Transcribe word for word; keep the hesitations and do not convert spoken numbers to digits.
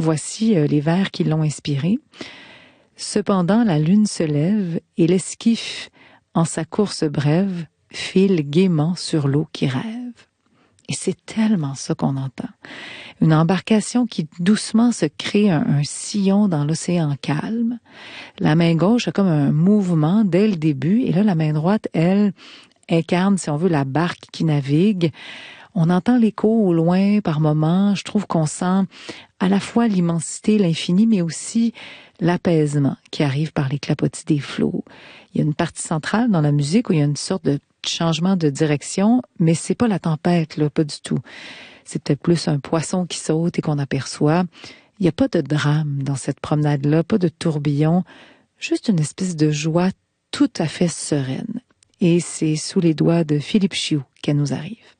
Voici euh, les vers qui l'ont inspiré. Cependant, la lune se lève et l'esquif, en sa course brève, file gaiement sur l'eau qui rêve. Et c'est tellement ça qu'on entend. Une embarcation qui doucement se crée un, un sillon dans l'océan calme. La main gauche a comme un mouvement dès le début, et là, la main droite, elle, incarne, si on veut, la barque qui navigue. On entend l'écho au loin par moments. Je trouve qu'on sent à la fois l'immensité, l'infini, mais aussi l'apaisement qui arrive par les clapotis des flots. Il y a une partie centrale dans la musique où il y a une sorte de changement de direction, mais c'est pas la tempête, là, pas du tout. C'est peut-être plus un poisson qui saute et qu'on aperçoit. Il n'y a pas de drame dans cette promenade-là, pas de tourbillon, juste une espèce de joie tout à fait sereine. Et c'est sous les doigts de Philippe Chiou qu'elle nous arrive.